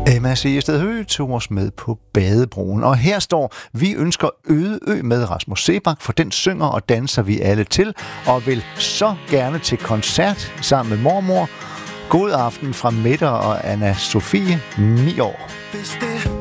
Emma Segested Høgh tog os med på Badebroen. Og her står: Vi ønsker Øde Ø med Rasmus Seebach, for den synger og danser vi alle til, og vil så gerne til koncert sammen med mormor. God aften fra Mette og Anna Sofie, 9 år.